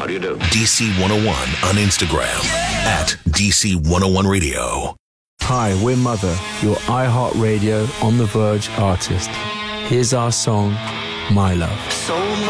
do you do? DC101 on Instagram at DC101 Radio. Hi, we're Mother, your iHeartRadio On The Verge artist. Here's our song, My Love.